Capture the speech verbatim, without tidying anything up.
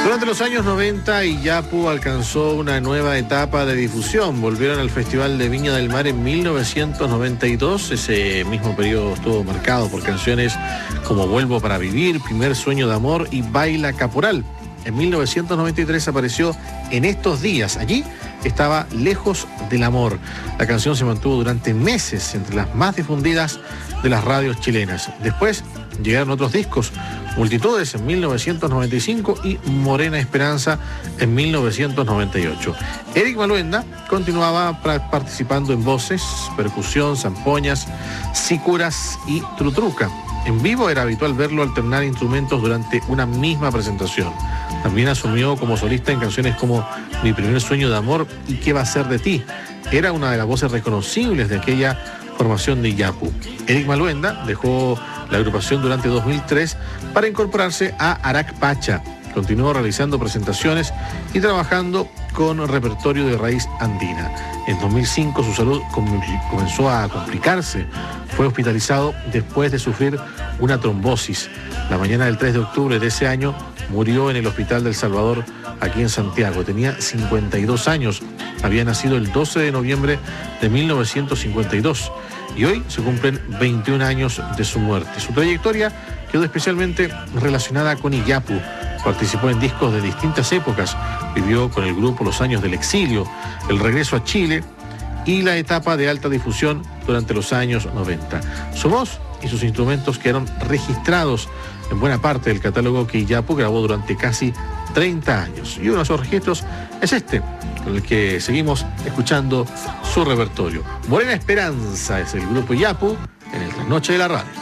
Durante los años noventa, Iyapu alcanzó una nueva etapa de difusión. Volvieron al Festival de Viña del Mar en mil novecientos noventa y dos. Ese mismo periodo estuvo marcado por canciones como Vuelvo para vivir, Primer sueño de amor y Baila Caporal. En mil novecientos noventa y tres apareció En estos días. Allí estaba Lejos del amor. La canción se mantuvo durante meses entre las más difundidas de las radios chilenas. Después llegaron otros discos, Multitudes en mil novecientos noventa y cinco y Morena Esperanza en mil novecientos noventa y ocho. Eric Maluenda continuaba participando en voces, percusión, zampoñas, sicuras y trutruca. En vivo era habitual verlo alternar instrumentos durante una misma presentación. También asumió como solista en canciones como Mi primer sueño de amor y ¿Qué va a ser de ti? Era una de las voces reconocibles de aquella formación de Iyapu. Eric Maluenda dejó la agrupación durante dos mil tres para incorporarse a Arac Pacha. Continuó realizando presentaciones y trabajando con repertorio de raíz andina. En dos mil cinco su salud comenzó a complicarse. Fue hospitalizado después de sufrir una trombosis. La mañana del tres de octubre de ese año murió en el Hospital del Salvador, aquí en Santiago. Tenía cincuenta y dos años. Había nacido el doce de noviembre de mil novecientos cincuenta y dos. Y hoy se cumplen veintiún años de su muerte. Su trayectoria quedó especialmente relacionada con Iyapu. Participó en discos de distintas épocas. Vivió con el grupo los años del exilio, el regreso a Chile y la etapa de alta difusión durante los años noventa. Su voz y sus instrumentos quedaron registrados en buena parte del catálogo que Iyapu grabó durante casi treinta años. Y uno de esos registros es este, con el que seguimos escuchando su repertorio. Morena Esperanza es el grupo Iyapu en el Trasnoche de la Radio.